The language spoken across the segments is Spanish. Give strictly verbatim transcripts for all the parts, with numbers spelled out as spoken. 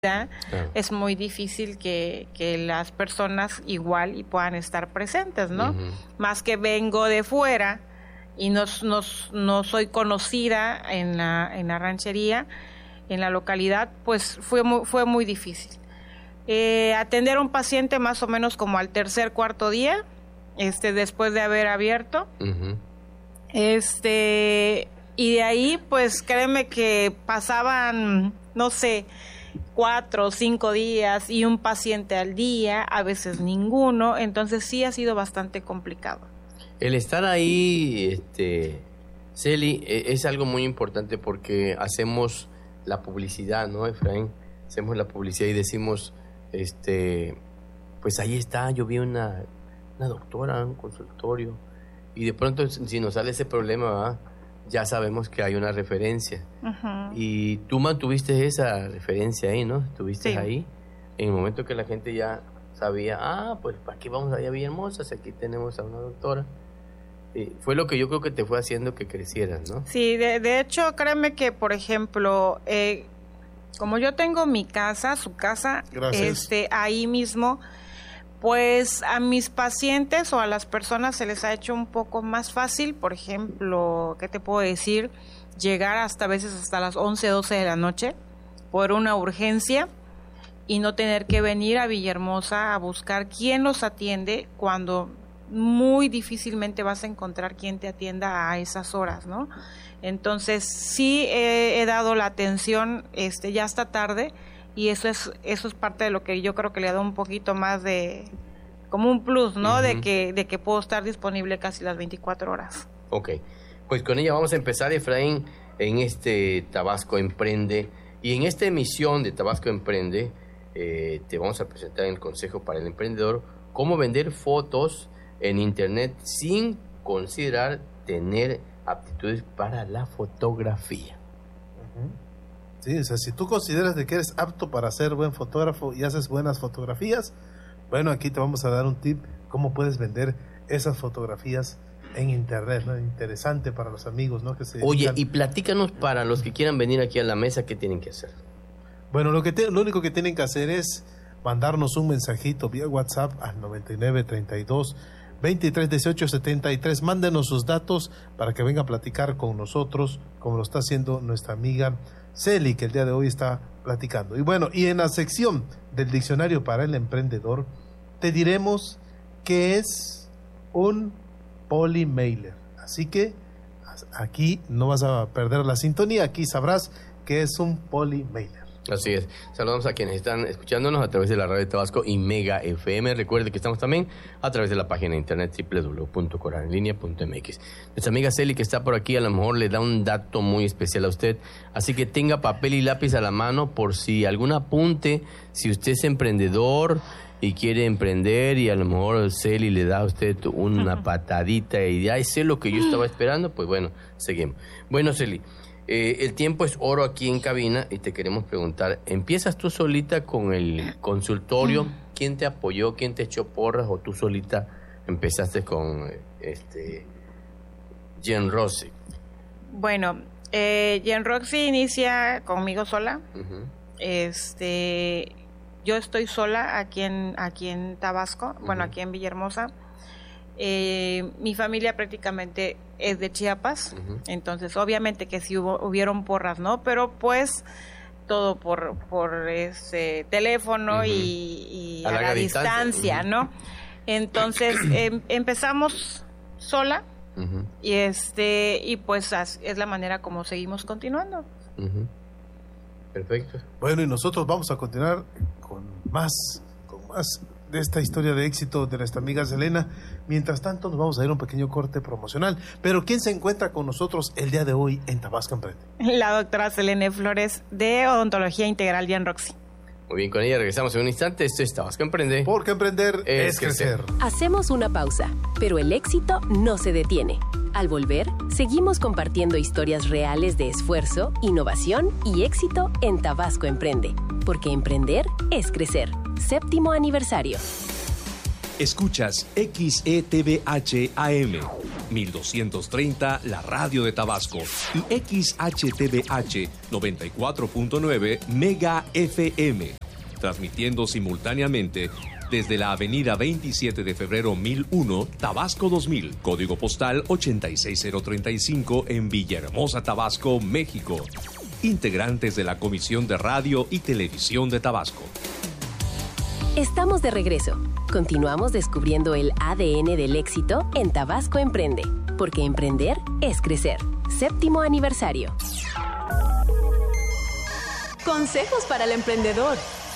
Claro. Es muy difícil que, que las personas igual y puedan estar presentes, ¿no? Uh-huh. Más que vengo de fuera y no, no, no soy conocida en la, en la ranchería, en la localidad, pues fue muy, fue muy difícil. Eh, atender a un paciente más o menos como al tercer, cuarto día, este, después de haber abierto. Uh-huh. Este, y de ahí, pues créeme que pasaban, no sé, cuatro o cinco días y un paciente al día, a veces ninguno, entonces sí ha sido bastante complicado. El estar ahí, este, Celi, es algo muy importante porque hacemos la publicidad, ¿no, Efraín? Hacemos la publicidad y decimos, este, pues ahí está, yo vi una, una doctora, un consultorio, y de pronto si nos sale ese problema, ¿verdad?, ya sabemos que hay una referencia. Uh-huh. Y tú mantuviste esa referencia ahí, ¿no? Estuviste sí. ahí en el momento que la gente ya sabía, ah, pues ¿para qué vamos allá a Villahermosa si aquí tenemos a una doctora? Y fue lo que yo creo que te fue haciendo que crecieras, ¿no? Sí, de, de hecho, créeme que, por ejemplo, eh, como yo tengo mi casa, su casa, este, ahí mismo, pues a mis pacientes o a las personas se les ha hecho un poco más fácil, por ejemplo, ¿qué te puedo decir? Llegar hasta a veces hasta las once, doce de la noche por una urgencia y no tener que venir a Villahermosa a buscar quién los atiende cuando muy difícilmente vas a encontrar quién te atienda a esas horas, ¿no? Entonces sí he, he dado la atención este, ya hasta tarde. Y eso es eso es parte de lo que yo creo que le da un poquito más de, como un plus, ¿no? Uh-huh. De que de que puedo estar disponible casi las veinticuatro horas. Ok, pues con ella vamos a empezar, Efraín, en este Tabasco Emprende. Y en esta emisión de Tabasco Emprende, eh, te vamos a presentar en el Consejo para el Emprendedor cómo vender fotos en internet sin considerar tener aptitudes para la fotografía. Uh-huh. Sí, o sea, si tú consideras de que eres apto para ser buen fotógrafo y haces buenas fotografías, bueno, aquí te vamos a dar un tip cómo puedes vender esas fotografías en internet, ¿no? Interesante para los amigos, ¿no? Que se Oye, dedican... y platícanos para los que quieran venir aquí a la mesa, ¿qué tienen que hacer? Bueno, lo que te, lo único que tienen que hacer es mandarnos un mensajito vía WhatsApp al noventa y nueve, treinta y dos, veintitrés, dieciocho, setenta y tres. Mándenos sus datos para que venga a platicar con nosotros, como lo está haciendo nuestra amiga Celi, que el día de hoy está platicando. Y bueno, y en la sección del diccionario para el emprendedor, te diremos qué es un polymailer. Así que aquí no vas a perder la sintonía, aquí sabrás qué es un polymailer. Así es. Saludamos a quienes están escuchándonos a través de la radio de Tabasco y Mega F M. Recuerde que estamos también a través de la página de internet doble u doble u doble u punto coral en línea punto m x. Nuestra amiga Celi, que está por aquí, a lo mejor le da un dato muy especial a usted, así que tenga papel y lápiz a la mano por si algún apunte, si usted es emprendedor y quiere emprender y a lo mejor Celi le da a usted una patadita y ya sé lo que yo estaba esperando, pues bueno, seguimos. Bueno, Celi, Eh, el tiempo es oro aquí en cabina y te queremos preguntar, ¿empiezas tú solita con el consultorio? ¿Quién te apoyó? ¿Quién te echó porras? ¿O tú solita empezaste con este Jen Roxy? Bueno, eh, Jen Roxy inicia conmigo sola. Uh-huh. Este, yo estoy sola aquí en aquí en Tabasco, uh-huh. bueno, aquí en Villahermosa. Eh, mi familia prácticamente es de Chiapas, uh-huh. entonces obviamente que sí hubo, hubieron porras, ¿no? Pero pues todo por por ese teléfono uh-huh. y, y a, a la distancia, distancia uh-huh. ¿no? Entonces eh, empezamos sola uh-huh. y este y pues es la manera como seguimos continuando. Uh-huh. Perfecto. Bueno, y nosotros vamos a continuar con más, con más de esta historia de éxito de nuestra amiga Selena. Mientras tanto, nos vamos a ir a un pequeño corte promocional. Pero ¿quién se encuentra con nosotros el día de hoy en Tabasco Emprende? La doctora Selene Flores, de Odontología Integral Jen Roxy. Muy bien, con ella regresamos en un instante. Esto es Tabasco Emprende. Porque emprender es, es crecer. crecer. Hacemos una pausa, pero el éxito no se detiene. Al volver, seguimos compartiendo historias reales de esfuerzo, innovación y éxito en Tabasco Emprende. Porque emprender es crecer. Séptimo aniversario. Escuchas X E T V H A M mil doscientos treinta La Radio de Tabasco y X H T V H noventa y cuatro punto nueve Mega F M, transmitiendo simultáneamente desde la avenida veintisiete de febrero mil uno, Tabasco dos mil, código postal ochenta y seis mil treinta y cinco en Villahermosa, Tabasco, México. Integrantes de la Comisión de Radio y Televisión de Tabasco. Estamos de regreso. Continuamos descubriendo el A D N del éxito en Tabasco Emprende, porque emprender es crecer. Séptimo aniversario. Consejos para el emprendedor.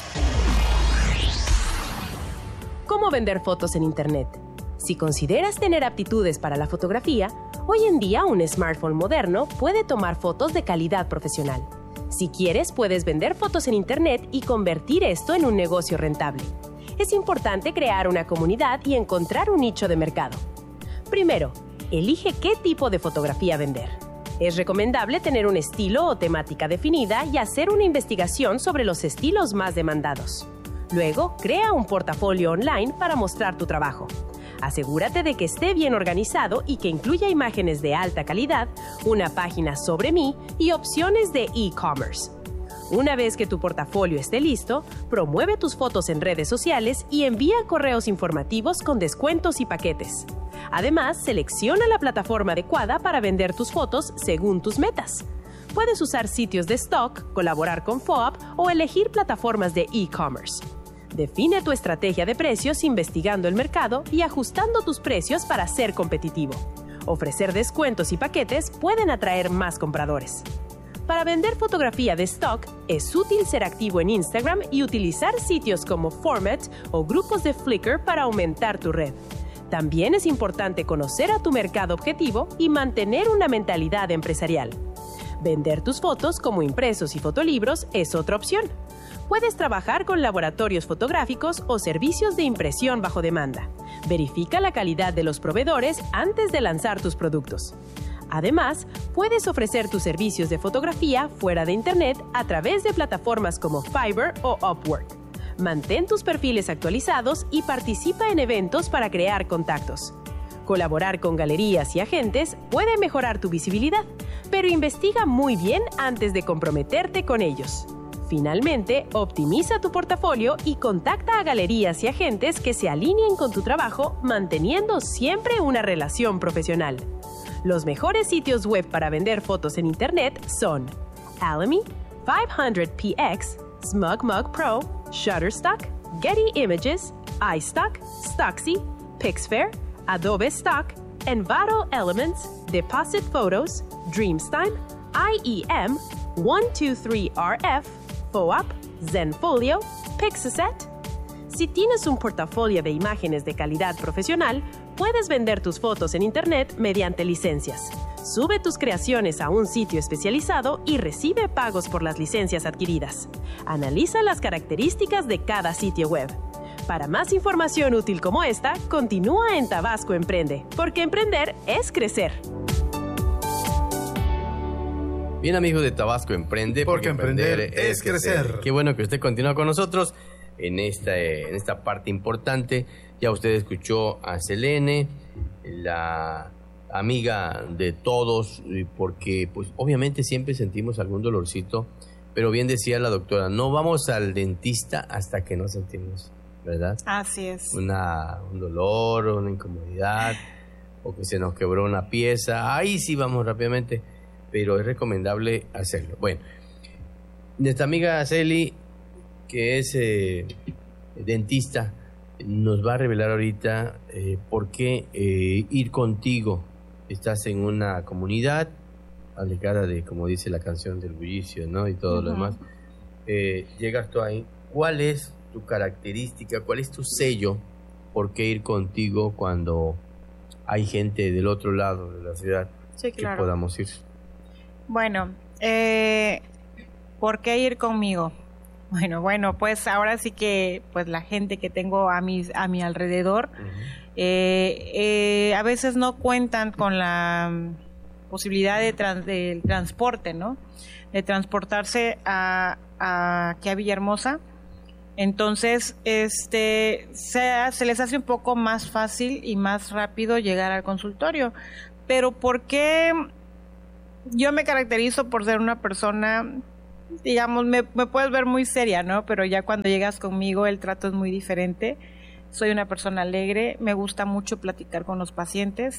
¿Cómo vender fotos en Internet? Si consideras tener aptitudes para la fotografía, hoy en día un smartphone moderno puede tomar fotos de calidad profesional. Si quieres, puedes vender fotos en Internet y convertir esto en un negocio rentable. Es importante crear una comunidad y encontrar un nicho de mercado. Primero, elige qué tipo de fotografía vender. Es recomendable tener un estilo o temática definida y hacer una investigación sobre los estilos más demandados. Luego, crea un portafolio online para mostrar tu trabajo. Asegúrate de que esté bien organizado y que incluya imágenes de alta calidad, una página sobre mí y opciones de e-commerce. Una vez que tu portafolio esté listo, promueve tus fotos en redes sociales y envía correos informativos con descuentos y paquetes. Además, selecciona la plataforma adecuada para vender tus fotos según tus metas. Puedes usar sitios de stock, colaborar con F O A P o elegir plataformas de e-commerce. Define tu estrategia de precios investigando el mercado y ajustando tus precios para ser competitivo. Ofrecer descuentos y paquetes pueden atraer más compradores. Para vender fotografía de stock, es útil ser activo en Instagram y utilizar sitios como Format o grupos de Flickr para aumentar tu red. También es importante conocer a tu mercado objetivo y mantener una mentalidad empresarial. Vender tus fotos como impresos y fotolibros es otra opción. Puedes trabajar con laboratorios fotográficos o servicios de impresión bajo demanda. Verifica la calidad de los proveedores antes de lanzar tus productos. Además, puedes ofrecer tus servicios de fotografía fuera de Internet a través de plataformas como Fiverr o Upwork. Mantén tus perfiles actualizados y participa en eventos para crear contactos. Colaborar con galerías y agentes puede mejorar tu visibilidad, pero investiga muy bien antes de comprometerte con ellos. Finalmente, optimiza tu portafolio y contacta a galerías y agentes que se alineen con tu trabajo, manteniendo siempre una relación profesional. Los mejores sitios web para vender fotos en Internet son Alamy, quinientos P X, SmugMug Pro, Shutterstock, Getty Images, iStock, Stocksy, Pixfair, Adobe Stock, Envato Elements, Deposit Photos, Dreamstime, I E M, one two three R F, F O A P, Zenfolio, Pixaset. Si tienes un portafolio de imágenes de calidad profesional, puedes vender tus fotos en Internet mediante licencias. Sube tus creaciones a un sitio especializado y recibe pagos por las licencias adquiridas. Analiza las características de cada sitio web. Para más información útil como esta, continúa en Tabasco Emprende, porque emprender es crecer. Bien, amigos de Tabasco Emprende, porque, porque emprender, emprender es, es crecer. crecer. Qué bueno que usted continúa con nosotros en esta, en esta parte importante. Ya usted escuchó a Selene, la amiga de todos, porque pues obviamente siempre sentimos algún dolorcito, pero bien decía la doctora, no vamos al dentista hasta que no sentimos, ¿verdad? Así es. Una, un dolor, una incomodidad, o que se nos quebró una pieza, ahí sí vamos rápidamente, pero es recomendable hacerlo. Bueno, nuestra amiga Celi, que es eh, dentista, nos va a revelar ahorita eh, por qué eh, ir contigo. Estás en una comunidad alejada de, como dice la canción, del bullicio, ¿no? Y todo uh-huh. lo demás. Eh, llegas tú ahí. ¿Cuál es tu característica? ¿Cuál es tu sello? ¿Por qué ir contigo cuando hay gente del otro lado de la ciudad sí, claro. que podamos ir? Bueno, eh, ¿por qué ir conmigo? Bueno, bueno, pues ahora sí que pues la gente que tengo a mi, a mi alrededor uh-huh. eh, eh, a veces no cuentan con la posibilidad de, trans, de transporte, ¿no? De transportarse a, a aquí a Villahermosa Entonces, este, se, se les hace un poco más fácil y más rápido llegar al consultorio. Pero ¿por qué? Yo me caracterizo por ser una persona, digamos, me, me puedes ver muy seria, ¿no? Pero ya cuando llegas conmigo el trato es muy diferente. Soy una persona alegre, me gusta mucho platicar con los pacientes.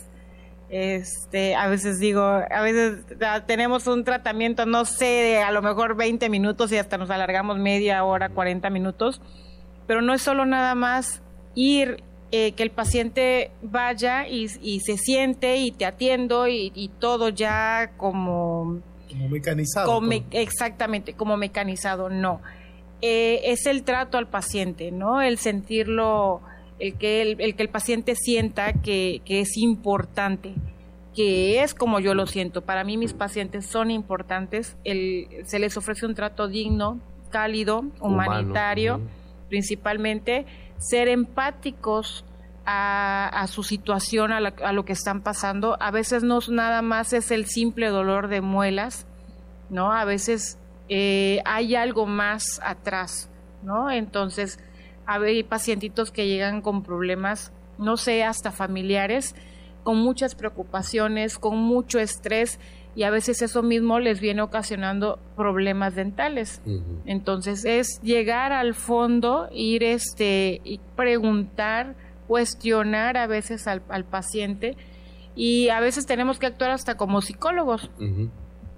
Este, a veces digo, a veces tenemos un tratamiento, no sé, de a lo mejor veinte minutos y hasta nos alargamos media hora, cuarenta minutos, pero no es solo nada más ir, eh, que el paciente vaya y, y se siente y te atiendo y, y todo ya como... Como mecanizado. Como me, exactamente, como mecanizado, no. Eh, es el trato al paciente, ¿no? El sentirlo... El que el, el que el paciente sienta que, que es importante, que es como yo lo siento. Para mí mis pacientes son importantes, el, se les ofrece un trato digno, cálido, humanitario, humano. Principalmente ser empáticos a, a su situación, a, la, a lo que están pasando. A veces no nada más es el simple dolor de muelas, ¿no? A veces eh, hay algo más atrás, ¿no? Entonces... Hay pacientitos que llegan con problemas, no sé, hasta familiares, con muchas preocupaciones, con mucho estrés, y a veces eso mismo les viene ocasionando problemas dentales. Uh-huh. Entonces es llegar al fondo, ir este y preguntar, cuestionar a veces al, al paciente, y a veces tenemos que actuar hasta como psicólogos. Uh-huh.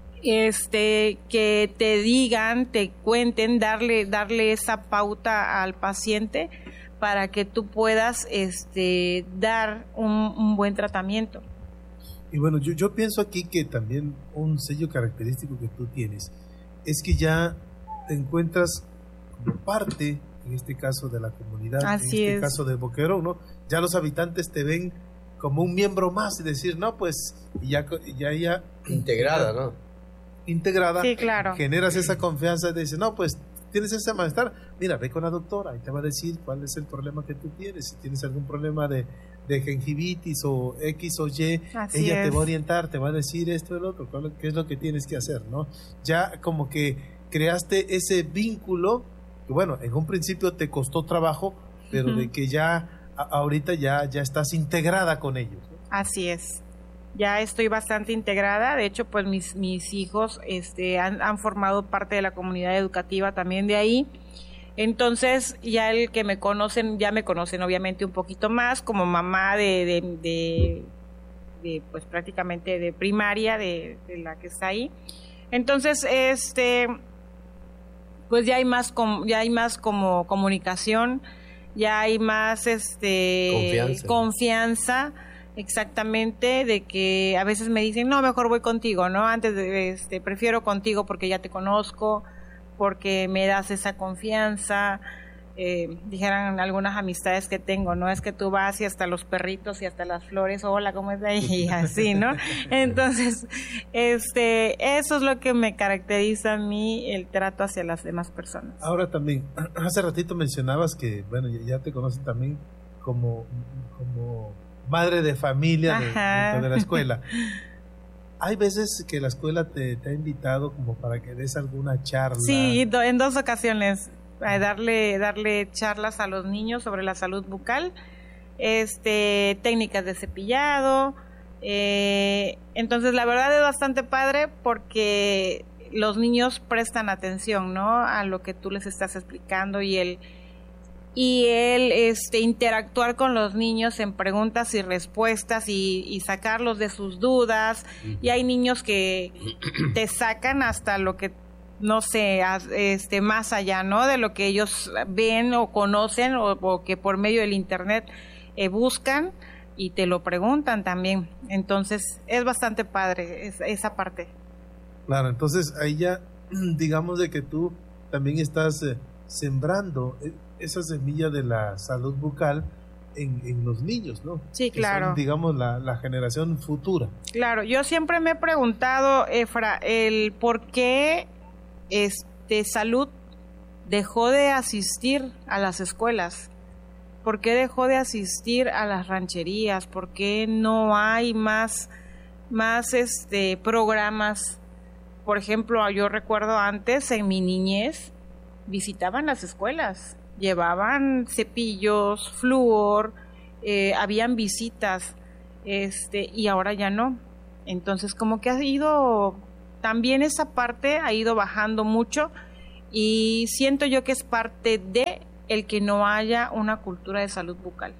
Este, que te digan, te cuenten, darle, darle esa pauta al paciente para que tú puedas este, dar un, un buen tratamiento. Y bueno, yo, yo pienso aquí que también un sello característico que tú tienes es que ya te encuentras como parte, en este caso de la comunidad, Así en este es. caso de Boquerón, ¿no? Ya los habitantes te ven como un miembro más y decir, no, pues ya ya, ya integrada, ¿no? integrada, sí, claro. Generas esa confianza y te dices, no, pues tienes ese malestar, mira, ve con la doctora y te va a decir cuál es el problema que tú tienes, si tienes algún problema de, de gingivitis o X o Y, Así ella es. te va a orientar, te va a decir esto y el otro, qué es lo que tienes que hacer, ¿no? Ya como que creaste ese vínculo, que bueno, en un principio te costó trabajo, pero uh-huh. de que ya, a, ahorita ya, ya estás integrada con ellos, ¿no? Así es. Ya estoy bastante integrada, de hecho pues mis, mis hijos este, han, han formado parte de la comunidad educativa también de ahí, entonces ya el que me conocen, ya me conocen obviamente un poquito más como mamá de, de, de, de pues prácticamente de primaria, de, de la que está ahí, entonces este pues ya hay más, com, ya hay más como comunicación, ya hay más este confianza, confianza exactamente, de que a veces me dicen, no, mejor voy contigo, ¿no? Antes de, este, prefiero contigo porque ya te conozco, porque me das esa confianza, eh, dijeran algunas amistades que tengo, ¿no? Es que tú vas y hasta los perritos y hasta las flores, hola, ¿cómo es ahí? Y así, ¿no? Entonces, este, eso es lo que me caracteriza a mí, el trato hacia las demás personas. Ahora también, hace ratito mencionabas que, bueno, ya te conocen también como, como madre de familia de, dentro de la escuela. Hay veces que la escuela te, te ha invitado como para que des alguna charla. Sí, do, en dos ocasiones, a darle, darle charlas a los niños sobre la salud bucal, este, técnicas de cepillado. Eh, entonces, la verdad es bastante padre porque los niños prestan atención, ¿no? A lo que tú les estás explicando y el y el este interactuar con los niños en preguntas y respuestas y, y sacarlos de sus dudas. Y hay niños que te sacan hasta lo que no sé, este más allá, ¿no? De lo que ellos ven o conocen o, o que por medio del internet eh, buscan y te lo preguntan también. Entonces es bastante padre es, esa parte. Claro, entonces ahí ya digamos de que tú también estás eh, sembrando esa semilla de la salud bucal en, en los niños, ¿no? Sí, que claro. Son, digamos, la, la generación futura. Claro, yo siempre me he preguntado, Efra, el por qué este, salud dejó de asistir a las escuelas, por qué dejó de asistir a las rancherías, por qué no hay más, más este, programas. Por ejemplo, yo recuerdo antes, en mi niñez, visitaban las escuelas, llevaban cepillos, flúor, eh, habían visitas, este, y ahora ya no. Entonces como que ha ido, también esa parte ha ido bajando mucho, y siento yo que es parte de el que no haya una cultura de salud bucal.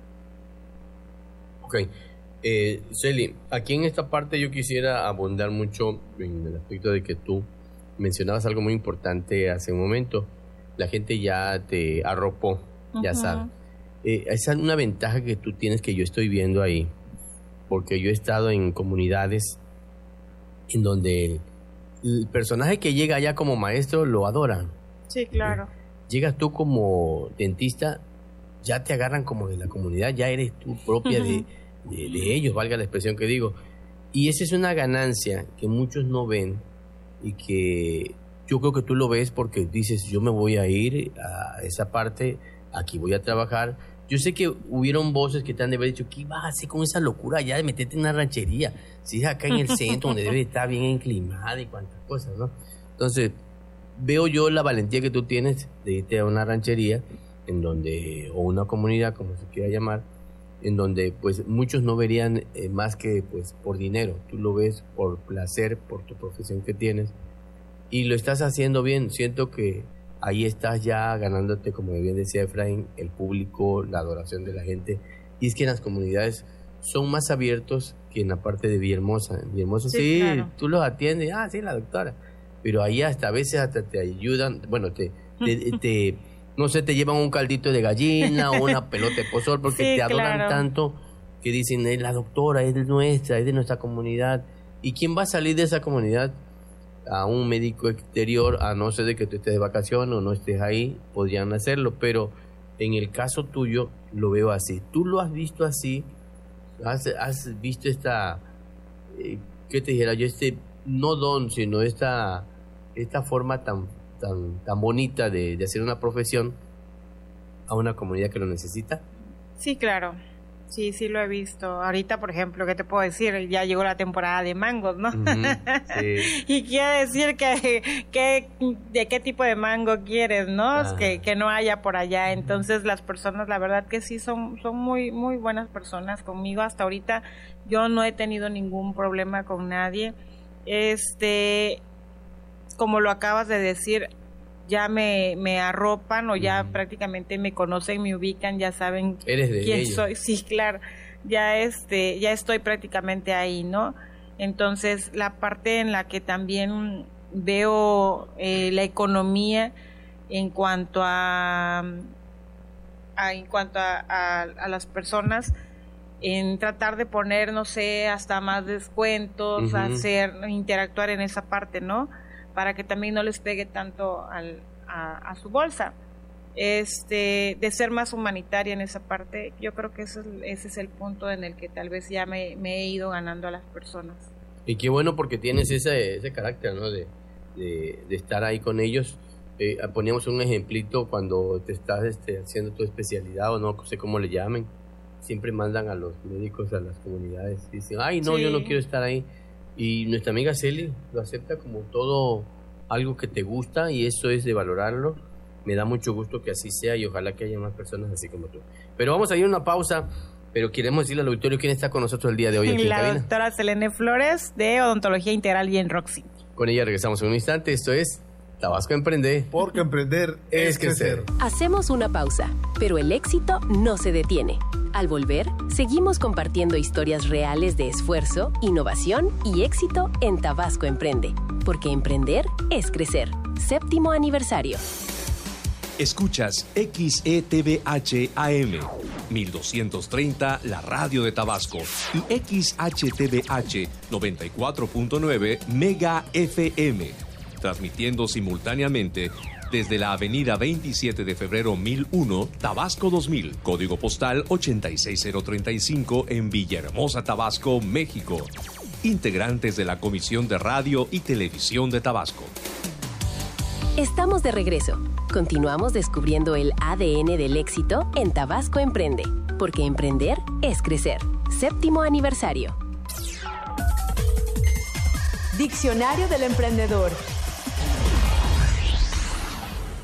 Ok. Eh, Celi, aquí en esta parte yo quisiera abundar mucho en el aspecto de que tú mencionabas algo muy importante hace un momento. La gente ya te arropó, uh-huh. ya sabe. Eh, esa es una ventaja que tú tienes, que yo estoy viendo ahí, porque yo he estado en comunidades en donde el, el personaje que llega allá como maestro lo adoran. Sí, claro. Eh, llegas tú como dentista, ya te agarran como de la comunidad, ya eres tú propia uh-huh. de, de, de ellos, valga la expresión que digo. Y esa es una ganancia que muchos no ven, y que yo creo que tú lo ves porque dices, yo me voy a ir a esa parte, aquí voy a trabajar. Yo sé que hubieron voces que te han de haber dicho, ¿qué vas a hacer con esa locura ya de meterte en una ranchería? Si es acá en el centro, donde debe estar bien enclimada y cuantas cosas, ¿no? Entonces, veo yo la valentía que tú tienes de irte a una ranchería, en donde, o una comunidad, como se quiera llamar, en donde pues muchos no verían eh, más que pues por dinero. Tú lo ves por placer, por tu profesión que tienes, y lo estás haciendo bien. Siento que ahí estás ya ganándote, como bien decía Efraín, el público, la adoración de la gente. Y es que en las comunidades son más abiertos que en la parte de Villahermosa. En Villahermosa sí, sí claro. Tú los atiendes, ah, sí, la doctora, pero ahí hasta a veces hasta te ayudan, bueno, te, te, te no sé, te llevan un caldito de gallina o una pelota de pozol, porque sí, te adoran claro. tanto que dicen, es la doctora, es de nuestra, es de nuestra comunidad. ¿Y quién va a salir de esa comunidad a un médico exterior, a no ser de que tú estés de vacaciones o no estés ahí? Podrían hacerlo, pero en el caso tuyo lo veo así. ¿Tú lo has visto así? ¿Has, has visto esta, eh, qué te dijera yo, este, no don, sino esta, esta forma tan tan tan bonita de, de hacer una profesión a una comunidad que lo necesita? Sí, claro. Sí, sí lo he visto. Ahorita, por ejemplo, ¿qué te puedo decir? Ya llegó la temporada de mangos, ¿no? Uh-huh, sí. Y quiere decir que, que de qué tipo de mango quieres, ¿no? Ah. Que, que no haya por allá. Entonces, las personas, la verdad que sí, son, son muy, muy buenas personas conmigo. Hasta ahorita yo no he tenido ningún problema con nadie. Este... Como lo acabas de decir, ya me, me arropan o ya mm. prácticamente me conocen, me ubican, ya saben ¿Eres de quién ellos? soy. Sí, claro, ya este, ya estoy prácticamente ahí, ¿no? Entonces, la parte en la que también veo eh, la economía en cuanto a, a en cuanto a, a, a las personas, en tratar de poner, no sé, hasta más descuentos, uh-huh. hacer, interactuar en esa parte, ¿no? Para que también no les pegue tanto al, a, a su bolsa. Este, de ser más humanitaria en esa parte, yo creo que ese es, ese es el punto en el que tal vez ya me, me he ido ganando a las personas. Y qué bueno, porque tienes ese, ese carácter, ¿no? De, de, de estar ahí con ellos. Eh, poníamos un ejemplito cuando te estás este, haciendo tu especialidad, o no sé cómo le llamen. Siempre mandan a los médicos a las comunidades y dicen, ay, no, sí. yo no quiero estar ahí. Y nuestra amiga Celi lo acepta como todo algo que te gusta, y eso es de valorarlo. Me da mucho gusto que así sea, y ojalá que haya más personas así como tú. Pero vamos a ir a una pausa, pero queremos decirle al auditorio quién está con nosotros el día de hoy. Aquí la en cabina. Doctora Selene Flores, de Odontología Integral y en Roxy. Con ella regresamos en un instante. Esto es Tabasco Emprende. Porque emprender es, es crecer. Hacemos una pausa, pero el éxito no se detiene. Al volver, seguimos compartiendo historias reales de esfuerzo, innovación y éxito en Tabasco Emprende. Porque emprender es crecer. Séptimo aniversario. Escuchas X E T V H A M mil doscientos treinta, la radio de Tabasco, y X H T V H noventa y cuatro punto nueve Mega F M, transmitiendo simultáneamente desde la avenida veintisiete de febrero mil uno, Tabasco dos mil, código postal ochenta y seis mil treinta y cinco en Villahermosa, Tabasco, México. Integrantes de la Comisión de Radio y Televisión de Tabasco. Estamos de regreso. Continuamos descubriendo el A D N del éxito en Tabasco Emprende, porque emprender es crecer. Séptimo aniversario. Diccionario del emprendedor.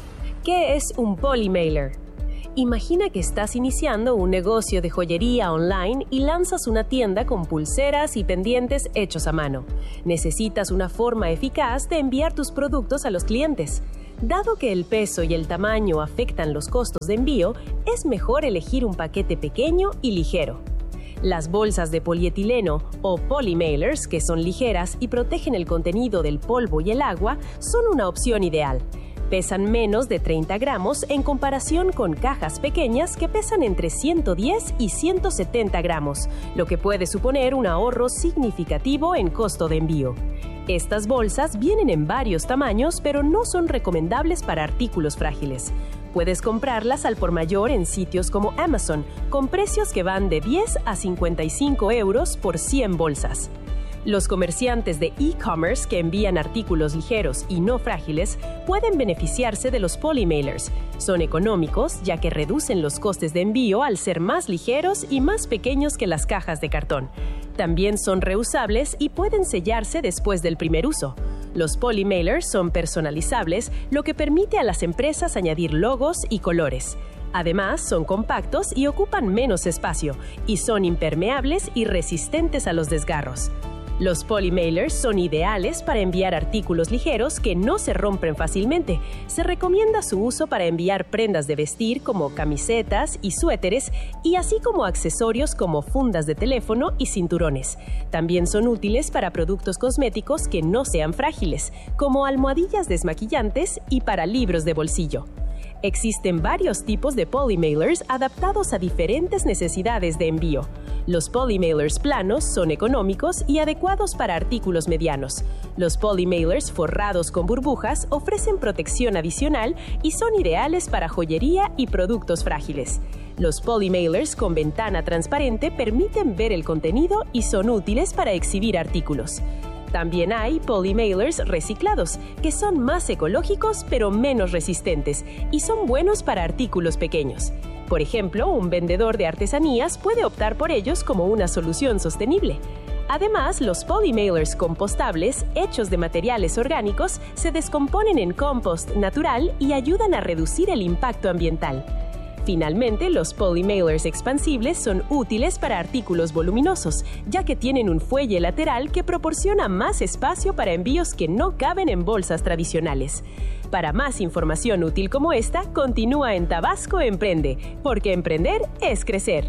¿Qué es un polymailer? Imagina que estás iniciando un negocio de joyería online y lanzas una tienda con pulseras y pendientes hechos a mano. Necesitas una forma eficaz de enviar tus productos a los clientes. Dado que el peso y el tamaño afectan los costos de envío, es mejor elegir un paquete pequeño y ligero. Las bolsas de polietileno o polymailers, que son ligeras y protegen el contenido del polvo y el agua, son una opción ideal. Pesan menos de treinta gramos en comparación con cajas pequeñas que pesan entre ciento diez y ciento setenta gramos, lo que puede suponer un ahorro significativo en costo de envío. Estas bolsas vienen en varios tamaños, pero no son recomendables para artículos frágiles. Puedes comprarlas al por mayor en sitios como Amazon, con precios que van de diez a cincuenta y cinco euros por cien bolsas. Los comerciantes de e-commerce que envían artículos ligeros y no frágiles pueden beneficiarse de los polymailers. Son económicos ya que reducen los costes de envío al ser más ligeros y más pequeños que las cajas de cartón. También son reusables y pueden sellarse después del primer uso. Los polymailers son personalizables, lo que permite a las empresas añadir logos y colores. Además, son compactos y ocupan menos espacio, y son impermeables y resistentes a los desgarros. Los polymailers son ideales para enviar artículos ligeros que no se rompen fácilmente. Se recomienda su uso para enviar prendas de vestir como camisetas y suéteres, y así como accesorios como fundas de teléfono y cinturones. También son útiles para productos cosméticos que no sean frágiles, como almohadillas desmaquillantes y para libros de bolsillo. Existen varios tipos de polymailers adaptados a diferentes necesidades de envío. Los polymailers planos son económicos y adecuados para artículos medianos. Los polymailers forrados con burbujas ofrecen protección adicional y son ideales para joyería y productos frágiles. Los polymailers con ventana transparente permiten ver el contenido y son útiles para exhibir artículos. También hay polymailers reciclados, que son más ecológicos pero menos resistentes y son buenos para artículos pequeños. Por ejemplo, un vendedor de artesanías puede optar por ellos como una solución sostenible. Además, los polymailers compostables, hechos de materiales orgánicos, se descomponen en compost natural y ayudan a reducir el impacto ambiental. Finalmente, los polymailers expansibles son útiles para artículos voluminosos, ya que tienen un fuelle lateral que proporciona más espacio para envíos que no caben en bolsas tradicionales. Para más información útil como esta, continúa en Tabasco Emprende, porque emprender es crecer.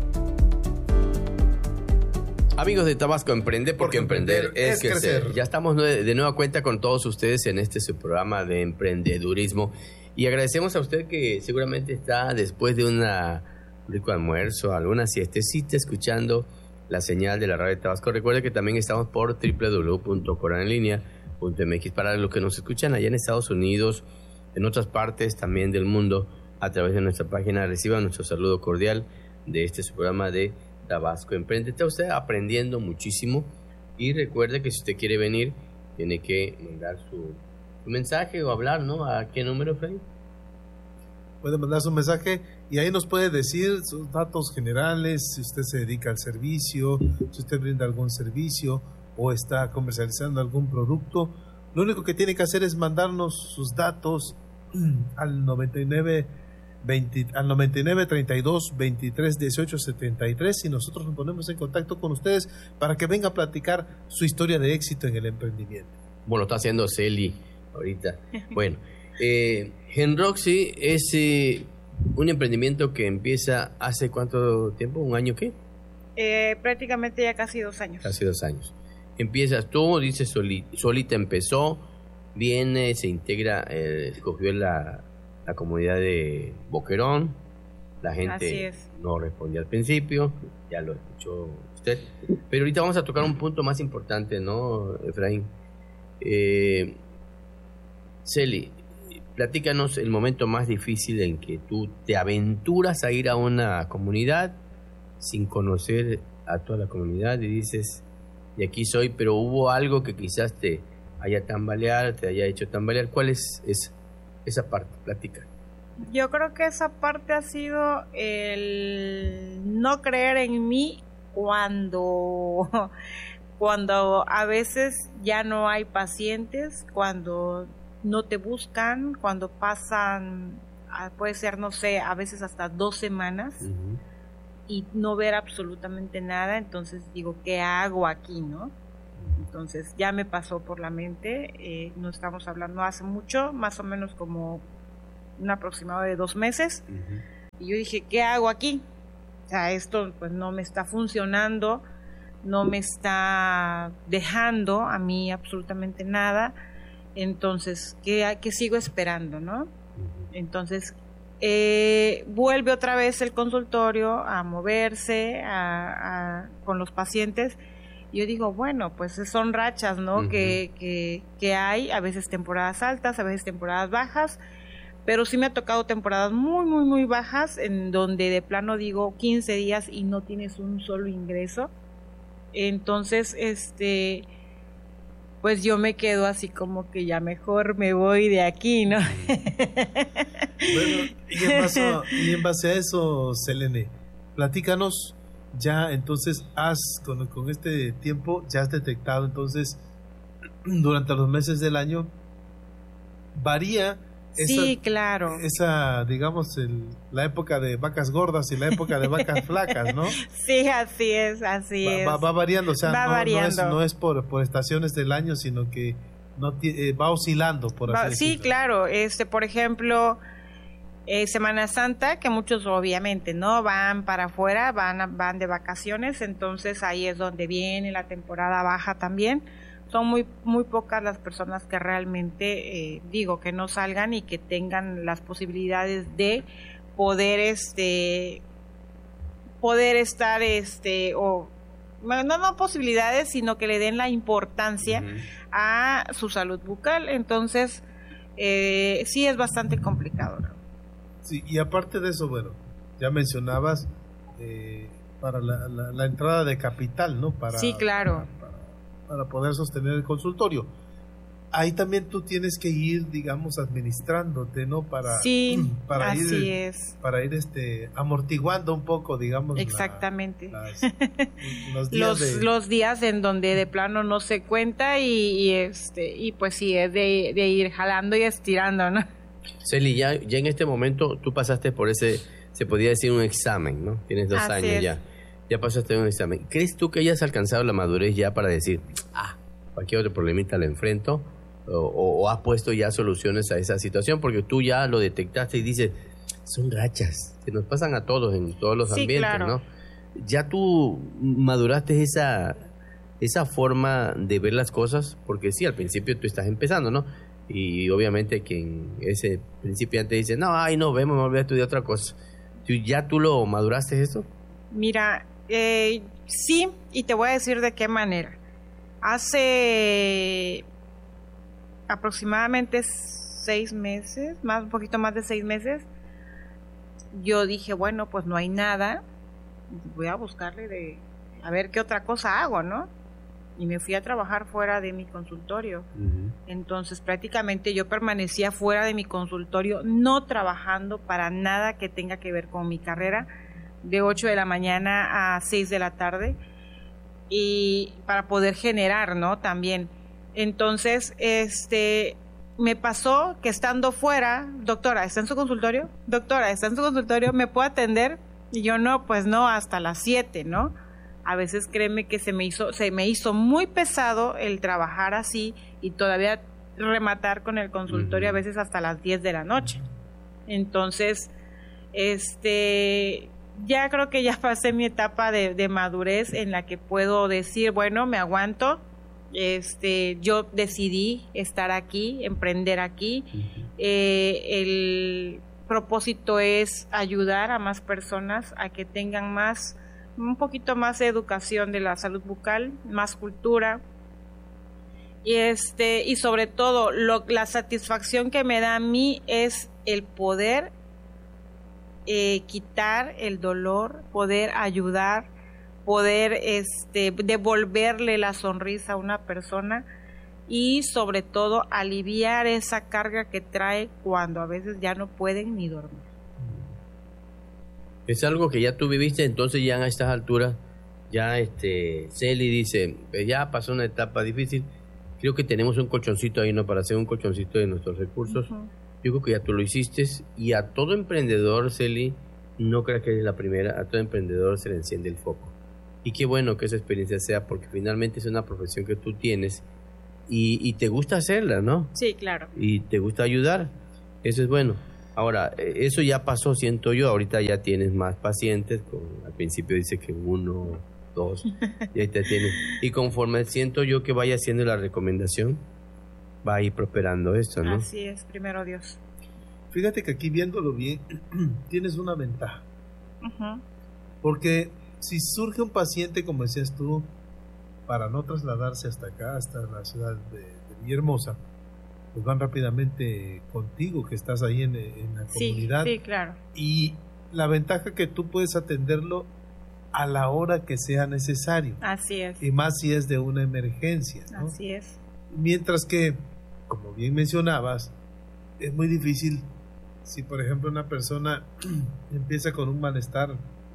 Amigos de Tabasco Emprende, porque, porque emprender, emprender es, es crecer. crecer. Ya estamos de nueva cuenta con todos ustedes en este su programa de emprendedurismo. Y agradecemos a usted que seguramente está después de una, un rico almuerzo, alguna siestecita, escuchando la señal de la radio de Tabasco. Recuerde que también estamos por doble u doble u doble u punto coranenlinea punto m x para los que nos escuchan allá en Estados Unidos, en otras partes también del mundo, a través de nuestra página. Reciban nuestro saludo cordial de este su programa de Tabasco Emprende. Está usted aprendiendo muchísimo y recuerde que si usted quiere venir, tiene que mandar su... un mensaje o hablar, ¿no? ¿A qué número, Freddy? Puede mandar su mensaje y ahí nos puede decir sus datos generales, si usted se dedica al servicio, si usted brinda algún servicio o está comercializando algún producto. Lo único que tiene que hacer es mandarnos sus datos al noventa y nueve veinte, al noventa y nueve treinta y dos veintitrés dieciocho setenta y tres y nosotros nos ponemos en contacto con ustedes para que venga a platicar su historia de éxito en el emprendimiento. Bueno, está haciendo Celi ahorita. Bueno, eh, Genroxy es eh, un emprendimiento que empieza hace ¿cuánto tiempo? ¿Un año qué? Eh, prácticamente ya casi dos años. Casi dos años. Empiezas tú, dices solita, solita empezó, viene, se integra, eh, escogió la, la comunidad de Boquerón, la gente no respondía al principio, ya lo escuchó usted, pero ahorita vamos a tocar un punto más importante, ¿no, Efraín? Eh, Celi, platícanos el momento más difícil en que tú te aventuras a ir a una comunidad sin conocer a toda la comunidad y dices, de aquí soy, pero hubo algo que quizás te haya tambaleado, te haya hecho tambalear. ¿Cuál es esa, esa parte? Platica. Yo creo que esa parte ha sido el no creer en mí cuando, cuando a veces ya no hay pacientes, cuando no te buscan, cuando pasan puede ser, no sé, a veces hasta dos semanas uh-huh. y no ver absolutamente nada. Entonces digo, ¿qué hago aquí, no? Entonces ya me pasó por la mente, eh, no estamos hablando hace mucho, más o menos como un aproximado de dos meses, uh-huh. y yo dije, ¿qué hago aquí? O sea, esto pues no me está funcionando, no me está dejando a mí absolutamente nada, entonces, ¿qué, qué sigo esperando, no? Uh-huh. Entonces, eh, vuelve otra vez el consultorio a moverse a, a, con los pacientes. Yo digo, bueno, pues son rachas, ¿no? Uh-huh. que, que, que hay, a veces temporadas altas, a veces temporadas bajas, pero sí me ha tocado temporadas muy, muy, muy bajas, en donde de plano digo quince días y no tienes un solo ingreso. Entonces, este, pues yo me quedo así como que ya mejor me voy de aquí, ¿no? Bueno, y en base a, y en base a eso, Selene, platícanos. Ya entonces has, con, con este tiempo, ya has detectado entonces durante los meses del año, varía esa, sí, claro. esa digamos, el, la época de vacas gordas y la época de vacas flacas, ¿no? Sí, así es, así va, es. Va, va variando, o sea, va no, variando. no es, no es por, por estaciones del año, sino que no eh, va oscilando, por así va, decirlo. Sí, claro, este, por ejemplo... Eh, Semana Santa, que muchos obviamente no van para afuera, van van de vacaciones, entonces ahí es donde viene la temporada baja también. Son muy muy pocas las personas que realmente eh, digo que no salgan y que tengan las posibilidades de poder este poder estar este o no no posibilidades, sino que le den la importancia uh-huh. a su salud bucal. Entonces eh, sí es bastante complicado, ¿no? Sí, y aparte de eso, bueno, ya mencionabas eh, para la, la, la entrada de capital, ¿no? Para, sí, claro. Para, para, para poder sostener el consultorio. Ahí también tú tienes que ir, digamos, administrándote, ¿no? Para, sí, para así ir, es. Para ir este, amortiguando un poco, digamos. Exactamente. La, las, los, días los, de... los días en donde de plano no se cuenta y, y este y pues sí, es de, de ir jalando y estirando, ¿no? Celi, ya, ya en este momento tú pasaste por ese, se podría decir un examen, ¿no? Tienes dos Así años es. ya, ya pasaste un examen. ¿Crees tú que hayas alcanzado la madurez ya para decir, ah, cualquier otro problemita lo enfrento? O, o, o has puesto ya soluciones a esa situación? Porque tú ya lo detectaste y dices, son rachas, que nos pasan a todos en todos los sí, ambientes, claro. ¿no? Ya tú maduraste esa, esa forma de ver las cosas, porque sí, al principio tú estás empezando, ¿no? Y obviamente quien ese principiante dice, no, ay, no, vemos, me voy a estudiar otra cosa. ¿Ya tú lo maduraste esto? Mira, eh, sí, y te voy a decir de qué manera. Hace aproximadamente seis meses, más un poquito más de seis meses, yo dije, bueno, pues no hay nada, voy a buscarle de, a ver qué otra cosa hago, ¿no? Y me fui a trabajar fuera de mi consultorio. Uh-huh. Entonces prácticamente yo permanecía fuera de mi consultorio, no trabajando para nada que tenga que ver con mi carrera, de ocho de la mañana a seis de la tarde, y para poder generar, ¿no? También. Entonces, este, me pasó que estando fuera, doctora, ¿está en su consultorio? Doctora, ¿está en su consultorio? ¿Me puede atender? Y yo, no, pues no, hasta las siete, ¿no? A veces créeme que se me hizo, se me hizo muy pesado el trabajar así y todavía rematar con el consultorio uh-huh. a veces hasta las diez de la noche. Entonces, este, ya creo que ya pasé mi etapa de, de madurez en la que puedo decir, bueno, me aguanto. Este, yo decidí estar aquí, emprender aquí. Uh-huh. Eh, el propósito es ayudar a más personas a que tengan más un poquito más de educación de la salud bucal, más cultura y este y sobre todo lo, la satisfacción que me da a mí es el poder eh, quitar el dolor, poder ayudar, poder este devolverle la sonrisa a una persona y sobre todo aliviar esa carga que trae cuando a veces ya no pueden ni dormir. Es algo que ya tú viviste, entonces ya a estas alturas, ya este Celi dice, ya pasó una etapa difícil, creo que tenemos un colchoncito ahí, ¿no? Para hacer un colchoncito de nuestros recursos, uh-huh. Yo creo que ya tú lo hiciste, y a todo emprendedor, Celi, no creo que es la primera, a todo emprendedor se le enciende el foco. Y qué bueno que esa experiencia sea, porque finalmente es una profesión que tú tienes y, y te gusta hacerla, ¿no? Sí, claro. Y te gusta ayudar, eso es bueno. Ahora, eso ya pasó, siento yo, ahorita ya tienes más pacientes, con, al principio dice que uno, dos, y ahí te tienes. Y conforme siento yo que vaya haciendo la recomendación, va a ir prosperando esto, ¿no? Así es, primero Dios. Fíjate que aquí viéndolo bien, tienes una ventaja. Uh-huh. Porque si surge un paciente, como decías tú, para no trasladarse hasta acá, hasta la ciudad de, de Villahermosa, pues van rápidamente contigo, que estás ahí en, en la sí, comunidad. Sí, claro. Y la ventaja que tú puedes atenderlo a la hora que sea necesario. Así es. Y más si es de una emergencia, ¿no? Así es. Mientras que, como bien mencionabas, es muy difícil si, por ejemplo, una persona empieza con un malestar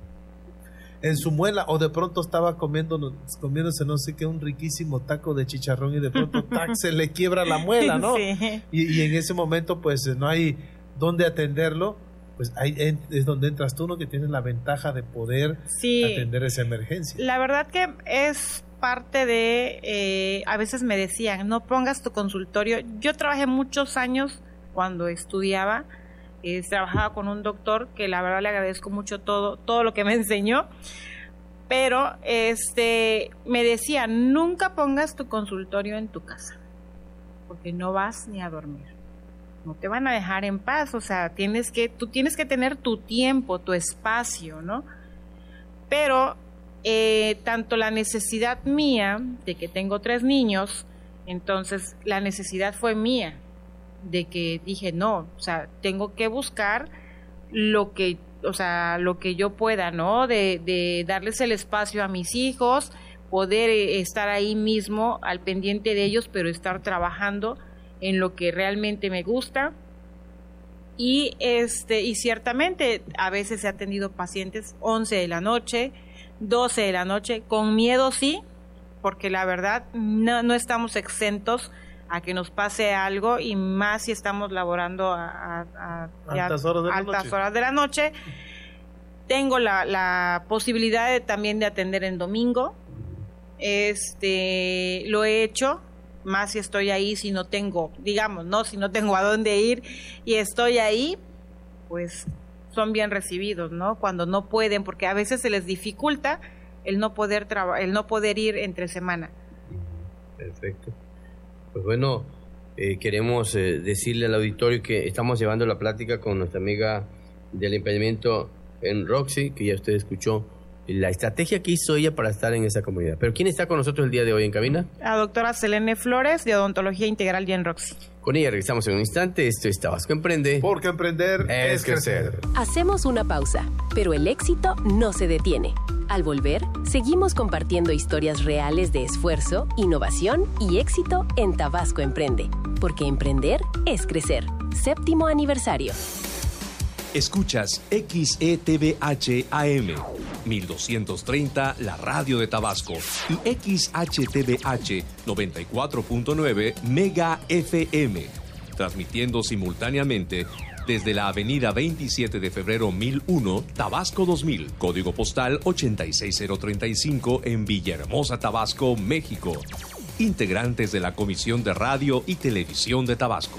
en su muela, o de pronto estaba comiendo, comiéndose no sé qué, un riquísimo taco de chicharrón, y de pronto tac, se le quiebra la muela, ¿no? Sí. Y, y en ese momento pues no hay dónde atenderlo, pues ahí es donde entras tú, ¿no? Que tienes la ventaja de poder sí. atender esa emergencia. La verdad que es parte de, eh, a veces me decían, no pongas tu consultorio. Yo trabajé muchos años cuando estudiaba, eh, trabajaba con un doctor que la verdad le agradezco mucho todo, todo lo que me enseñó, pero este me decía, nunca pongas tu consultorio en tu casa, porque no vas ni a dormir, no te van a dejar en paz, o sea, tienes que, tú tienes que tener tu tiempo, tu espacio, ¿no? Pero eh, tanto la necesidad mía, de que tengo tres niños, entonces la necesidad fue mía, de que dije, no, o sea, tengo que buscar lo que, o sea, lo que yo pueda, ¿no? De, de darles el espacio a mis hijos, poder eh, estar ahí mismo al pendiente de ellos, pero estar trabajando en lo que realmente me gusta. Y este y ciertamente a veces he atendido pacientes once de la noche, doce de la noche, con miedo sí, porque la verdad no, no estamos exentos a que nos pase algo, y más si estamos laborando a, a, a altas, horas de, la altas noche. horas de la noche. Tengo la, la posibilidad de, también de atender en domingo. Este, lo he hecho, más si estoy ahí, si no tengo, digamos, no, si no tengo a dónde ir y estoy ahí, pues son bien recibidos, ¿no? Cuando no pueden, porque a veces se les dificulta el no poder traba- el no poder ir entre semana. Perfecto. Pues bueno, eh, queremos eh, decirle al auditorio que estamos llevando la plática con nuestra amiga del emprendimiento en Roxy, que ya usted escuchó la estrategia que hizo ella para estar en esa comunidad. Pero ¿quién está con nosotros el día de hoy en cabina? La doctora Selene Flores, de Odontología Integral y en Roxy. Con ella regresamos en un instante. Esto es Tabasco Emprende. Porque emprender Es es crecer. Hacemos una pausa, pero el éxito no se detiene. Al volver, seguimos compartiendo historias reales de esfuerzo, innovación y éxito en Tabasco Emprende. Porque emprender es crecer. Séptimo aniversario. Escuchas X E T V H A M mil doscientos treinta, la radio de Tabasco, y X H T V H noventa y cuatro punto nueve Mega F M, transmitiendo simultáneamente desde la avenida veintisiete de febrero mil uno, Tabasco dos mil, código postal ochenta y seis mil treinta y cinco en Villahermosa, Tabasco, México. Integrantes de la Comisión de Radio y Televisión de Tabasco.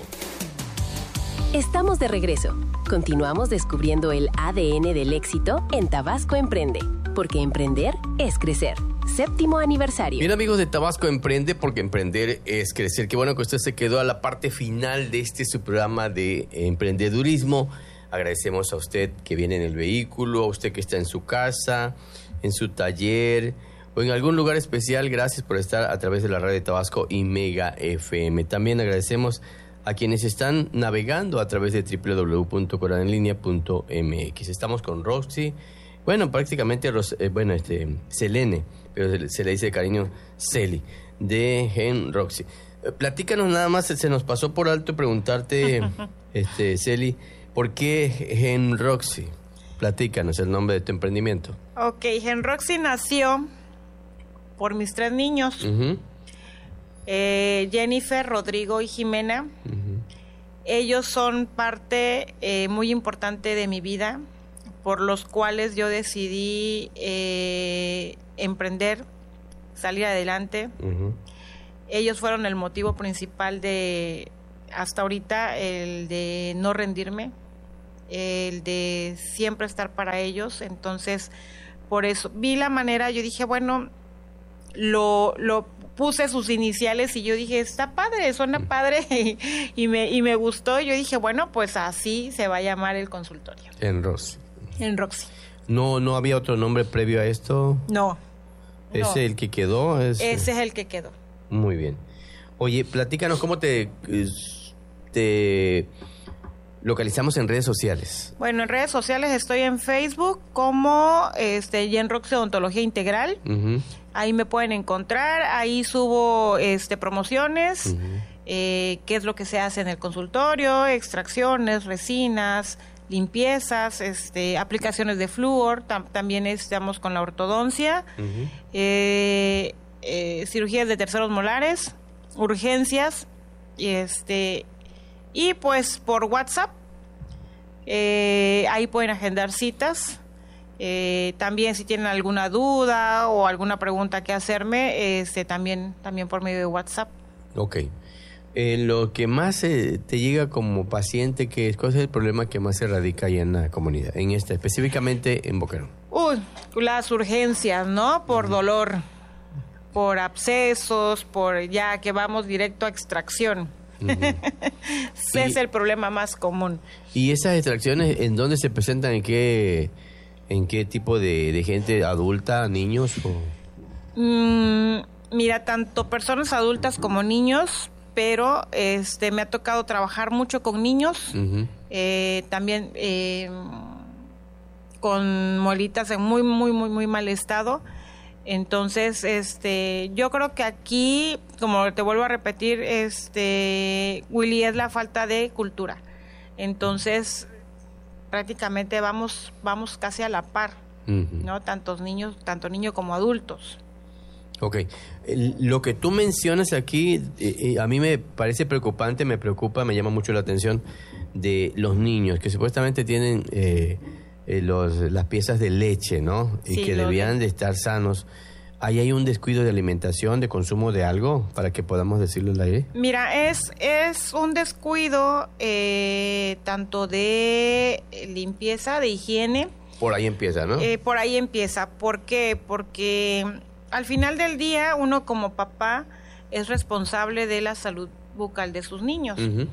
Estamos de regreso. Continuamos descubriendo el A D N del éxito en Tabasco Emprende. Porque emprender es crecer. Séptimo aniversario. Bien, amigos de Tabasco Emprende, porque emprender es crecer. Qué bueno que usted se quedó a la parte final de este su programa de emprendedurismo. Agradecemos a usted que viene en el vehículo, a usted que está en su casa, en su taller o en algún lugar especial. Gracias por estar a través de la radio de Tabasco y Mega F M. También agradecemos a quienes están navegando a través de doble u doble u doble u punto coran en línea punto m x. Estamos con Roxy, bueno, prácticamente, eh, bueno, este, Selene, pero se, se le dice de cariño Celi, de Gen Roxy. Eh, platícanos nada más, se nos pasó por alto preguntarte, este, Celi, ¿por qué Gen Roxy? Platícanos el nombre de tu emprendimiento. Ok, Gen Roxy nació por mis tres niños. Uh-huh. Eh, Jennifer, Rodrigo y Jimena. Uh-huh. ellos son parte eh, muy importante de mi vida, por los cuales yo decidí eh, emprender, salir adelante. Uh-huh. Ellos fueron el motivo principal de, hasta ahorita, el de no rendirme, el de siempre estar para ellos. Entonces, por eso vi la manera, yo dije, bueno, lo, lo puse sus iniciales y yo dije, está padre, suena padre, y, y, me, y me gustó. Yo dije, bueno, pues así se va a llamar el consultorio. En Roxy. En Roxy. ¿No, no había otro nombre previo a esto? No. ¿Ese es no. el que quedó? Es, Ese es el que quedó. Muy bien. Oye, platícanos cómo te, te localizamos en redes sociales. Bueno, en redes sociales estoy en Facebook como este, Jen Roxy Odontología Integral. Uh-huh. Ahí me pueden encontrar. Ahí subo este, promociones, uh-huh. eh, qué es lo que se hace en el consultorio, extracciones, resinas, limpiezas, este, aplicaciones de flúor. Tam- también estamos con la ortodoncia, uh-huh. eh, eh, cirugías de terceros molares, urgencias, y este y pues por WhatsApp eh, ahí pueden agendar citas. Eh, también si tienen alguna duda o alguna pregunta que hacerme, este también también por medio de WhatsApp. Ok. Eh, lo que más eh, te llega como paciente, que ¿cuál es el problema que más se radica ahí en la comunidad, en esta, específicamente en Boquerón? Uy, las urgencias, ¿no? Por uh-huh. dolor, por abscesos, por ya que vamos directo a extracción. Uh-huh. Ese es el problema más común. ¿Y esas extracciones en dónde se presentan? ¿En qué, en qué tipo de, de gente adulta, niños? O? Mm, mira, tanto personas adultas como niños, pero este me ha tocado trabajar mucho con niños, uh-huh. eh, también eh, con muelitas en muy, muy, muy, muy mal estado. Entonces, este, yo creo que aquí, como te vuelvo a repetir, este, Willy, es la falta de cultura. Entonces, prácticamente vamos, vamos casi a la par, uh-huh. ¿no? Tantos niños, tanto niños como adultos. Ok. Lo que tú mencionas aquí, eh, a mí me parece preocupante, me preocupa, me llama mucho la atención de los niños que supuestamente tienen eh, eh, los, las piezas de leche, ¿no? Y sí, que debían de estar sanos. ¿Ahí hay un descuido de alimentación, de consumo de algo, para que podamos decirlo al aire? Mira, es, es un descuido eh, tanto de limpieza, de higiene. Por ahí empieza, ¿no? Eh, por ahí empieza. ¿Por qué? Porque al final del día, uno como papá es responsable de la salud bucal de sus niños. Uh-huh.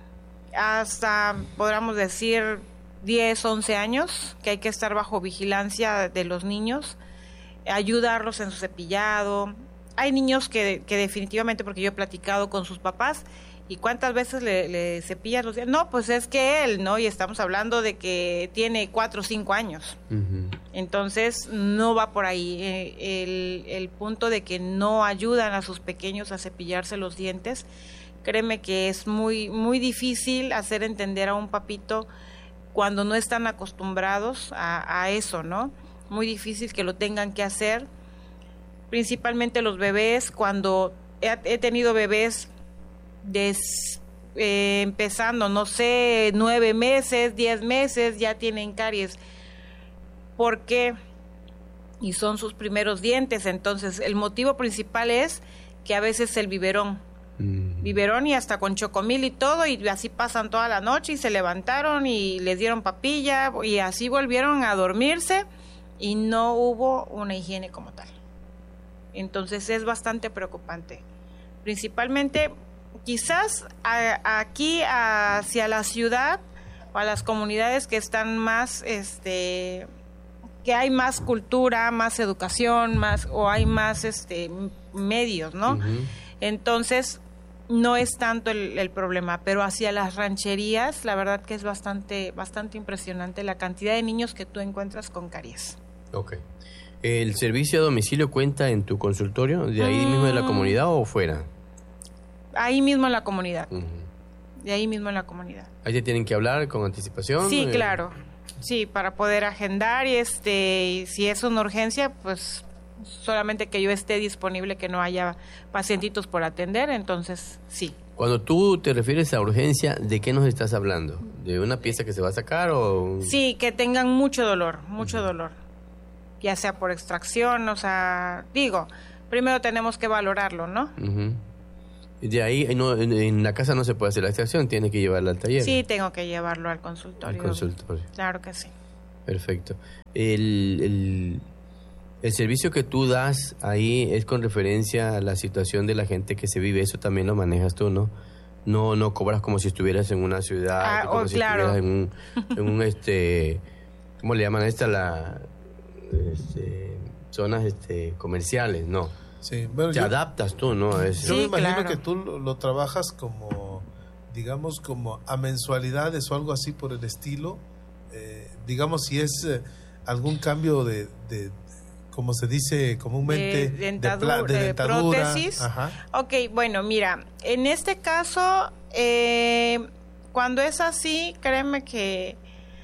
Hasta, podríamos decir, diez, once años, que hay que estar bajo vigilancia de los niños, ayudarlos en su cepillado. Hay niños que, que definitivamente, porque yo he platicado con sus papás, ¿y cuántas veces le, le cepillas los dientes? No, pues es que él, ¿no? Y estamos hablando de que tiene cuatro o cinco años. Uh-huh. Entonces, no va por ahí. Eh, el, el punto de que no ayudan a sus pequeños a cepillarse los dientes, créeme que es muy, muy difícil hacer entender a un papito cuando no están acostumbrados a, a eso, ¿no? Muy difícil que lo tengan que hacer. Principalmente los bebés, cuando he, he tenido bebés Des, eh, empezando, no sé, nueve meses, diez meses, ya tienen caries. ¿Por qué? Y son sus primeros dientes. Entonces, el motivo principal es que a veces el biberón, mm. biberón y hasta con chocomil y todo, y así pasan toda la noche y se levantaron y les dieron papilla y así volvieron a dormirse y no hubo una higiene como tal. Entonces, es bastante preocupante. Principalmente, quizás a, aquí hacia la ciudad o a las comunidades que están más, este, que hay más cultura, más educación, más o hay más, este, medios, ¿no? Uh-huh. Entonces no es tanto el, el problema, pero hacia las rancherías, la verdad que es bastante, bastante impresionante la cantidad de niños que tú encuentras con caries. Okay. ¿El servicio a domicilio cuenta en tu consultorio, de ahí mm. mismo de la comunidad o fuera? Ahí mismo en la comunidad. Uh-huh. De ahí mismo en la comunidad. ¿Ahí te tienen que hablar con anticipación? Sí, eh... claro. Sí, para poder agendar y este, y si es una urgencia, pues solamente que yo esté disponible, que no haya pacientitos por atender, entonces sí. Cuando tú te refieres a urgencia, ¿de qué nos estás hablando? ¿De una pieza que se va a sacar o...? Sí, que tengan mucho dolor, mucho uh-huh. dolor. Ya sea por extracción, o sea, digo, primero tenemos que valorarlo, ¿no? Uh-huh. De ahí, no, en, en la casa no se puede hacer la extracción, tiene que llevarla al taller. Sí, tengo que llevarlo al consultorio. Al consultorio. Claro que sí. Perfecto. El, el, el servicio que tú das ahí es con referencia a la situación de la gente que se vive, eso también lo manejas tú, ¿no? No no cobras como si estuvieras en una ciudad, ah, como oh, si claro. estuvieras en un, en un este, ¿cómo le llaman a esta? La, este, zonas este, comerciales, no. Sí, bueno, te yo, adaptas tú, ¿no? Es, yo sí, me imagino claro. que tú lo, lo trabajas como, digamos, como a mensualidades o algo así por el estilo. Eh, digamos, si es eh, algún cambio de, de, como se dice comúnmente, de, dentadura, de, pla, de dentadura. prótesis. Ajá. Ok, bueno, mira, en este caso, eh, cuando es así, créeme que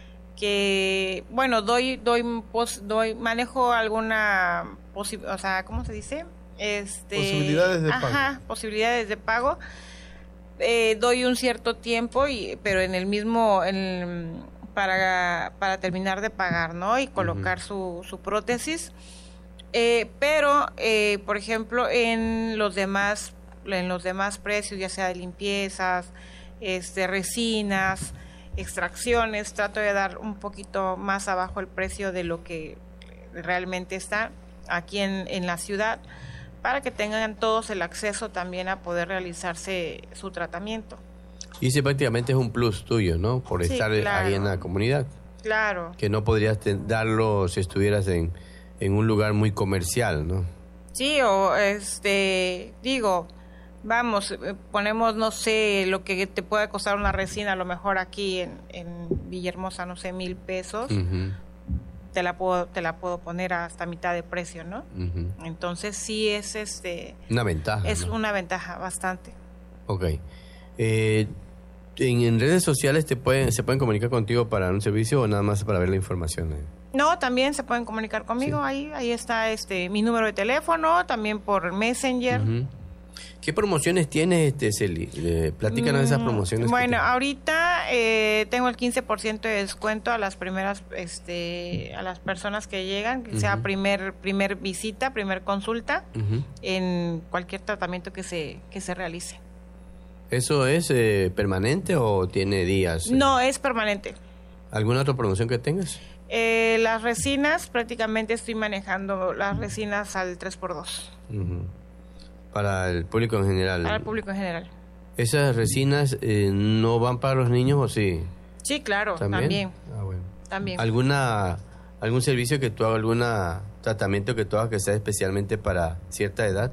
que bueno, doy doy pos, doy manejo alguna posi- o sea, ¿cómo se dice? Este, posibilidades de ajá, pago. posibilidades de pago. Eh, doy un cierto tiempo y pero en el mismo en, para para terminar de pagar, ¿no? Y colocar uh-huh. su su prótesis. Eh, pero eh, por ejemplo, en los demás en los demás precios, ya sea de limpiezas, este resinas, extracciones, trato de dar un poquito más abajo el precio de lo que realmente está aquí en, en la ciudad, para que tengan todos el acceso también a poder realizarse su tratamiento. Y ese prácticamente es un plus tuyo, ¿no? Por Sí, estar claro. ahí en la comunidad. Claro. Que no podrías te- darlo si estuvieras en, en un lugar muy comercial, ¿no? Sí, o este, digo, vamos, ponemos, no sé, lo que te puede costar una resina, a lo mejor aquí en, en Villahermosa, no sé, mil pesos. Uh-huh. te la puedo te la puedo poner hasta mitad de precio, ¿no? Uh-huh. Entonces sí es este una ventaja, es ¿no? una ventaja bastante. Okay. Eh, en, en redes sociales te pueden se pueden comunicar contigo para un servicio o nada más para ver la información. ¿eh? No, también se pueden comunicar conmigo, sí. ahí ahí está este mi número de teléfono, también por Messenger. Uh-huh. ¿Qué promociones tienes, este, Celi? Eh, platícanos mm, esas promociones. Bueno, ahorita eh, tengo el quince por ciento de descuento a las primeras, este, a las personas que llegan, que uh-huh. sea primer primer visita, primer consulta, uh-huh. en cualquier tratamiento que se que se realice. ¿Eso es eh, permanente o tiene días? No, es permanente. ¿Alguna otra promoción que tengas? Eh, las resinas, prácticamente estoy manejando las resinas al tres por dos. Uh-huh. Para el público en general. Para el público en general. ¿Esas resinas eh, no van para los niños o sí? Sí, claro, también. también. Ah, bueno. También. ¿Alguna, algún servicio que tú hagas, algún tratamiento que tú hagas que sea especialmente para cierta edad?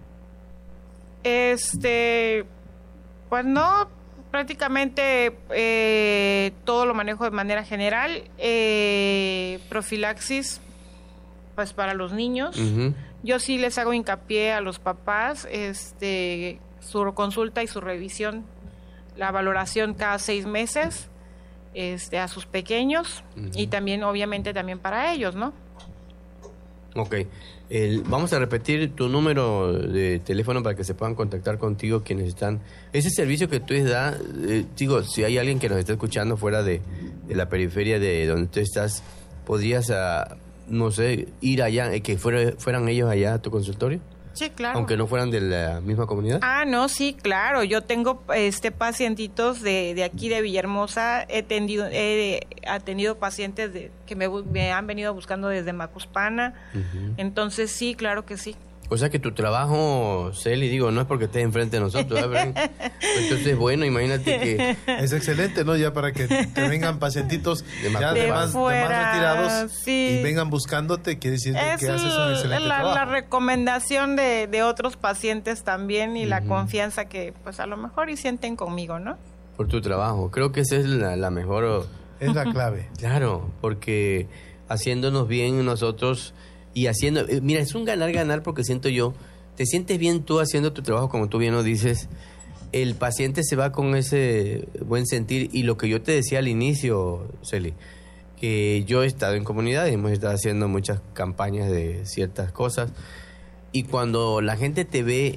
Este, pues no, prácticamente eh, todo lo manejo de manera general. Eh, profilaxis, pues para los niños. Uh-huh. Yo sí les hago hincapié a los papás, este, su consulta y su revisión, la valoración cada seis meses, este, a sus pequeños uh-huh. y también, obviamente, también para ellos, ¿no? Ok. El, vamos a repetir tu número de teléfono para que se puedan contactar contigo quienes están... Ese servicio que tú das, eh, digo, si hay alguien que nos está escuchando fuera de, de la periferia de donde tú estás, ¿podrías... Uh, no sé, ir allá, que fuera, fueran ellos allá a tu consultorio? Sí, claro. Aunque no fueran de la misma comunidad. Ah, no, sí, claro. Yo tengo este pacientitos de, de aquí de Villahermosa. He atendido, he atendido pacientes de, que me, me han venido buscando desde Macuspana. Uh-huh. Entonces, sí, claro que sí. O sea que tu trabajo, Celi, digo, no es porque estés enfrente de nosotros, ¿verdad? Entonces, bueno, imagínate que... Es excelente, ¿no? Ya para que te vengan pacientitos de más, ya de de más, fuera, de más retirados sí. y vengan buscándote, quiere decir es que haces un excelente la, trabajo. La recomendación de, de otros pacientes también y uh-huh. la confianza que, pues, a lo mejor y sienten conmigo, ¿no? Por tu trabajo. Creo que esa es la, la mejor... Es la clave. Claro, porque haciéndonos bien nosotros... Y haciendo, mira, es un ganar-ganar porque siento yo, te sientes bien tú haciendo tu trabajo como tú bien lo dices, el paciente se va con ese buen sentir y lo que yo te decía al inicio, Celi, que yo he estado en comunidades, hemos estado haciendo muchas campañas de ciertas cosas y cuando la gente te ve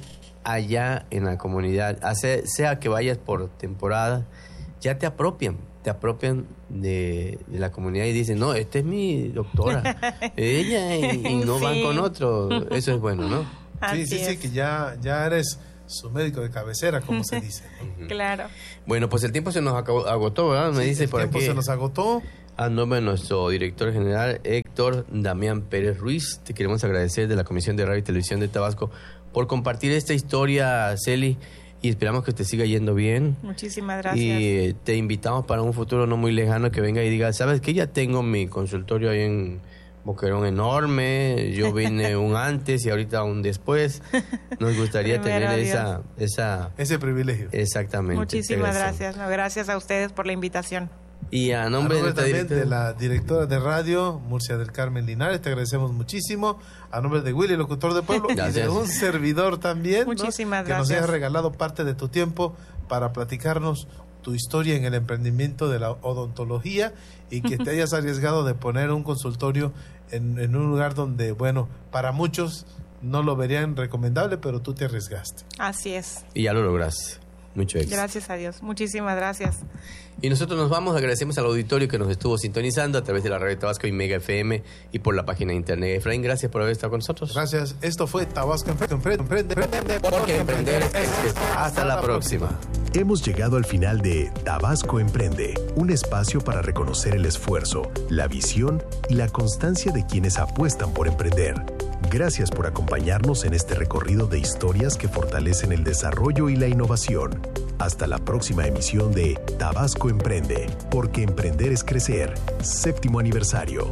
allá en la comunidad, hace, sea que vayas por temporada, ya te apropian, te apropian de, de la comunidad y dicen, no, esta es mi doctora, ella, y, y no sí. van con otro. Eso es bueno, ¿no? Así sí, sí, es. sí, que ya, ya eres su médico de cabecera, como se dice, ¿no? Claro. Bueno, pues el tiempo se nos acabó, agotó, ¿verdad? Me sí, dice el por tiempo aquí. se nos agotó. A nombre de nuestro director general, Héctor Damián Pérez Ruiz, te queremos agradecer de la Comisión de Radio y Televisión de Tabasco por compartir esta historia, Celi, y esperamos que te siga yendo bien. Muchísimas gracias. Y te invitamos para un futuro no muy lejano que venga y diga, ¿sabes qué? Ya tengo mi consultorio ahí en Boquerón enorme, yo vine un antes y ahorita un después. Nos gustaría tener esa, esa... ese privilegio. Exactamente. Muchísimas gracias. No, gracias a ustedes por la invitación. Y a nombre, a nombre de, directora... de la directora de radio, Murcia del Carmen Linares, te agradecemos muchísimo. A nombre de Willy, locutor de pueblo, gracias. Y de un servidor también, muchísimas ¿no? gracias. Que nos hayas regalado parte de tu tiempo para platicarnos tu historia en el emprendimiento de la odontología y que te hayas arriesgado de poner un consultorio en, en un lugar donde, bueno, para muchos no lo verían recomendable, pero tú te arriesgaste. Así es. Y ya lo lograste. Mucho éxito. Gracias a Dios. Muchísimas gracias. Y nosotros nos vamos, agradecemos al auditorio que nos estuvo sintonizando a través de la radio Tabasco y Mega F M y por la página de internet. Efraín, gracias por haber estado con nosotros. Gracias. Esto fue Tabasco Emprende, emprende, emprende, porque emprender es crecer. Hasta la próxima. Hemos llegado al final de Tabasco Emprende, un espacio para reconocer el esfuerzo, la visión y la constancia de quienes apuestan por emprender. Gracias por acompañarnos en este recorrido de historias que fortalecen el desarrollo y la innovación. Hasta la próxima emisión de Tabasco Emprende, porque emprender es crecer. Séptimo aniversario.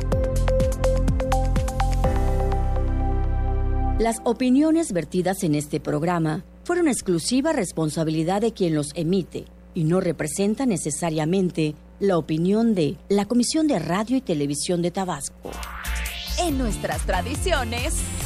Las opiniones vertidas en este programa fueron exclusiva responsabilidad de quien los emite y no representan necesariamente la opinión de la Comisión de Radio y Televisión de Tabasco. En nuestras tradiciones